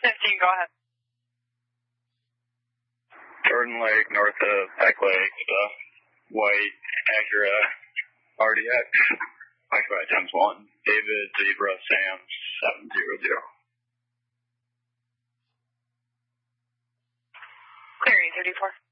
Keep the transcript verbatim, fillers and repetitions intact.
fifteen, go ahead. Jordan Lake, north of Peck Lake, the white Acura R D X, occupied times one, David Zebra Sam seven zero zero. Clear E thirty-four.